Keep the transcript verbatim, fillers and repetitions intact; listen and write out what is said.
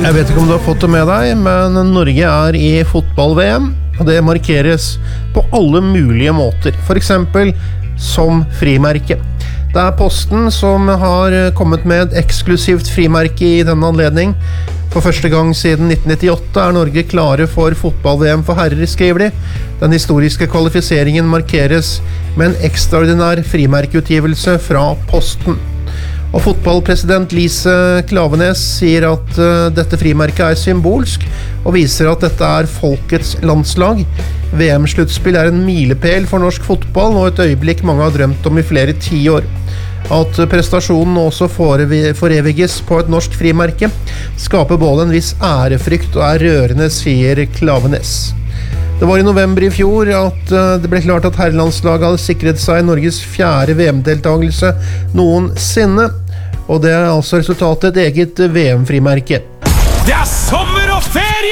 Jeg vet ikke om du har fått det med deg, men Norge er i fotball-V M, og det markeres på alle mulige måter, for eksempel som frimerke. Det er Posten som har kommet med et eksklusivt frimerke i denne anledning. For første gang siden nitten nittiåtte er Norge klare for fotball-V M for herrer, skriver de. Den historiske kvalifiseringen markeres med en ekstraordinær frimerkeutgivelse fra Posten. Og fotballpresident Lise Klaveness sier at uh, dette frimerket er symbolsk og viser at dette er folkets landslag. V M-sluttspill er en milepæl for norsk fotball og et øyeblikk mange har drømt om i flere tiår. At prestasjonen også foreviges på et norsk frimerke skaper både en viss ærefrykt og er rørende, sier Klaveness. Det var i november i fjor at det ble klart at herrelandslaget hadde sikret seg Norges fjerde V M-deltagelse noensinne, og det er altså resultatet et eget V M-frimerke. Det er sommer og ferie!